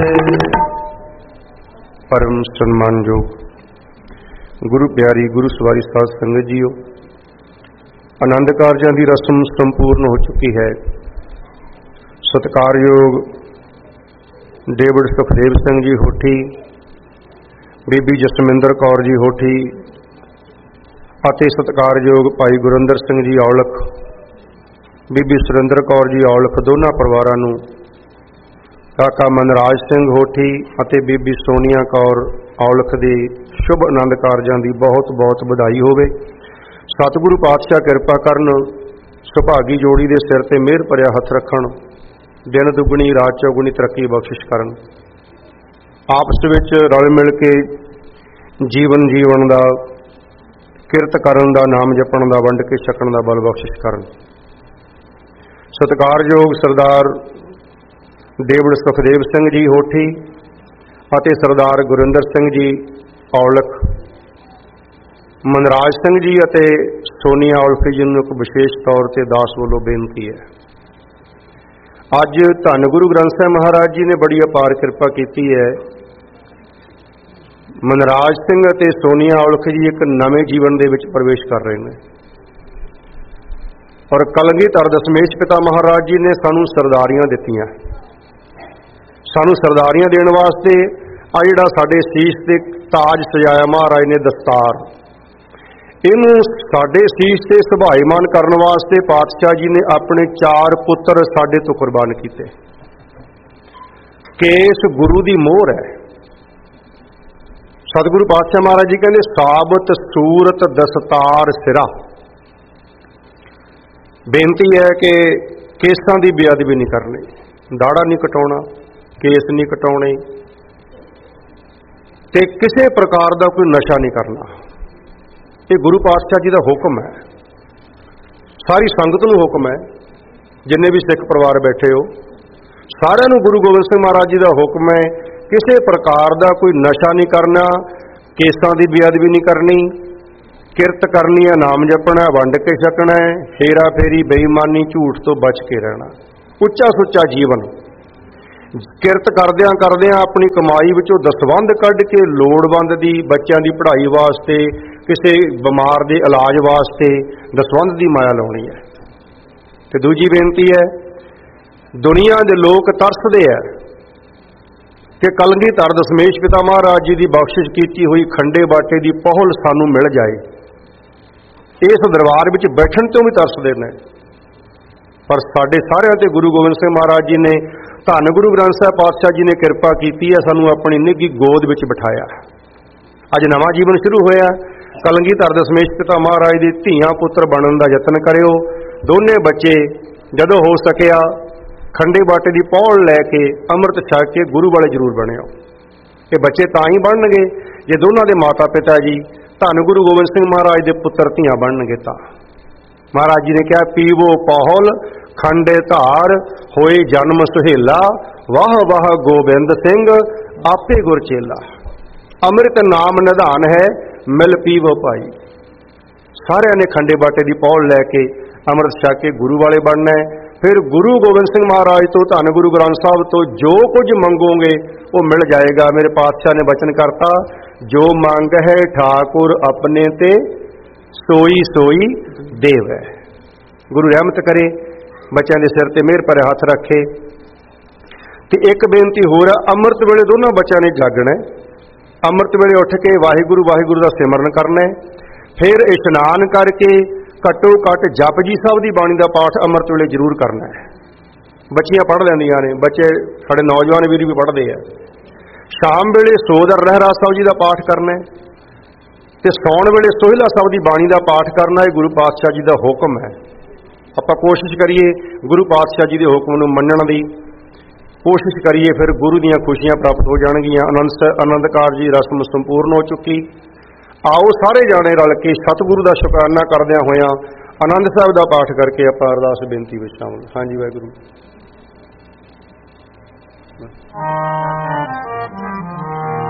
परम सन्मानयोग गुरु प्यारी गुरु सवारी साध संगत जीओ, आनंद कारजां की रस्म संपूर्ण हो चुकी है। सत्कारयोग डेविड सुखदेव सिंह जी होठी, बीबी जसमिंदर कौर जी होठी अते सत्कारयोग भाई गुरिंदर सिंह जी औलख, बीबी सुरिंदर कौर जी औलख दोनों परिवारों नूं काका मनराज सिंह होठी अते बीबी सोनिया कौर औलख के शुभ आनंद कारजां की बहुत बहुत बधाई होवे। सतगुरु पातशाह किरपा करन, सुभागी जोड़ी के सिर ते मेहर भरिया हथ रखण, दिन दुगनी रात चौगुनी तरक्की बख्शिश करन, आपस विच रल मिल के जीवन जीवन का किरत करन दा, नाम जपण दा, वंड के छकण दा बल बख्शिश करन। सत्कारयोग सरदार डेविड सुखदेव सिंह जी होठी अते सरदार गुरिंदर सिंह जी औलख, मनराज सिंह जी अते सोनिया औलख जी नूं एक विशेष तौर पर दास वालों बेनती है। अज धन गुरु ग्रंथ साहिब महाराज जी ने बड़ी अपार कृपा की है। मनराज सिंह अते सोनिया औलख जी एक नवे जीवन दे विच प्रवेश कर रहे हैं और कलगीधर दशमेश पिता महाराज जी ने सानू सरदारियां दित्तियां। सानू सरदारियां देण वास्ते आ जिहड़ा साडे सीस ते ताज सजाया महाराज ने दस्तार, इनू साडे सीस ते सुभाईमान करन वास्ते पातशाह जी ने अपने 4 पुत्र साडे तो कुर्बान कीते। केस गुरु दी मोहर है। सतगुरु पातशाह महाराज जी कहंदे साबत सूरत दस्तार सिरा। बेनती है कि केसां दी बेअदबी नहीं करनी, दाड़ा नहीं कटाउणा, केस नहीं कटाने ते किसी प्रकार का कोई नशा नहीं करना। ये गुरु पातशाह जी का हुक्म है, सारी संगत नूं हुक्म है, जिन्ने भी सिख परिवार बैठे हो सारिआं नूं गुरु गोबिंद सिंह महाराज जी का हुक्म है, किसी प्रकार का कोई नशा नहीं करना, केसां की बेअदबी नहीं करनी, किरत करनी है, नाम जपना, वंड के छकना है, हेरा फेरी बेईमानी झूठ तो बच के रहना, उच्चा सुच्चा जीवन। किरत करदियां करदियां अपनी कमाई विचों दसवंध कढ़ के लोड़वंद दी बच्चों की पढ़ाई वास्ते, किसी बीमार के इलाज वास्ते दसवंध की माया लाउणी है। ते दूजी बेनती है, दुनिया के लोग तरसदे है कि कलगीधर दशमेश पिता महाराज जी की बख्शिश की हुई खंडे बाटे की पहुल सानू मिल जाए। इस दरबार में बैठण तो भी तरसदे ने, पर साडे सारिआं ते गुरु गोबिंद सिंह महाराज जी ने, धन गुरु ग्रंथ साहिब पातशाह जी ने कृपा की है, सानू अपनी निघी गोद विच बिठाया। अज नवा जीवन शुरू होया। कलगीधर दशमेश पिता महाराज दे धीआं पुत्र बनन दा यतन करियो। दोने बच्चे जदों हो सकिया खंडे बाटे की पौल लैके अमृत छक के गुरु वाले जरूर बनिओ। ये बच्चे तां ही बनणगे जे दोनों के माता पिता जी धन गुरु गोबिंद सिंह महाराज के पुत्र धीआं बनणगे। तां महाराज जी ने कहा, पीवो पौल खंडे धार होए जन्म सुहेला, वाह वाह गोबिंद सिंह आपे गुर चेला, अमृत नाम निधान है मिल पीवो भाई। सारिਆਂ ने खंडे बाटे की पौल लैके अमृत छक के गुरु वाले बनना है। फिर गुरु गोबिंद सिंह महाराज तो धन गुरु ग्रंथ साहब तो जो कुछ मंगोगे वो मिल जाएगा। मेरे पातशाह ने वचन करता, जो मंग है ठाकुर अपने ते सोई सोई देव है। गुरु रहमत करे, बच्चों के सिर ते मेहर भरे हथ रखे। तो एक बेनती हो रहा, अमृत वेले दोनों बच्चों ने जागना है। अमृत वेले उठ के वाहिगुरु वाहिगुरु का सिमरन करना है। फिर इशनान करके घट्टो घट जप जी साहब की बाणी का पाठ अमृत वेले जरूर करना है। बच्चियां पढ़ लैंदियां ने, बच्चे साढ़े नौजवान वीर भी पढ़ते हैं। शाम वेले सोदर रहरास साहब जी का पाठ करना है तो सौण वेले सोहिला साहब की बाणी का पाठ करना है। गुरु पातशाह जी का हुक्म है। आपां कोशिश करिए गुरु पातशाह जी के हुक्म नूं मन्नण दी कोशिश करिए, फिर गुरु दीयां खुशियां प्राप्त हो जाणगियां। आनंद कारज की रस्म संपूर्ण हो चुकी। आओ सारे जाने रल के सतगुरु का शुकराना करदिआं होइआं आनंद साहिब का पाठ करके आपां अरदास बेनती विच शामिल। हाँ जी वाहिगुरू।